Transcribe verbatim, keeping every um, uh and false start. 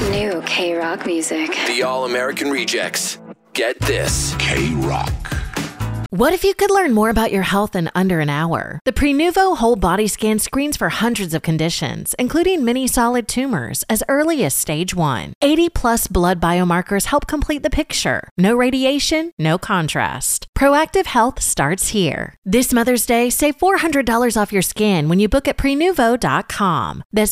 New K-Rock music. The All-American Rejects. Get this. K-Rock. What if you could learn more about your health in under an hour? The Prenuvo Whole Body Scan screens for hundreds of conditions, including many solid tumors, as early as stage one. eighty plus blood biomarkers help complete the picture. No radiation, no contrast. Proactive health starts here. This Mother's Day, save four hundred dollars off your scan when you book at prenuvo dot com. That's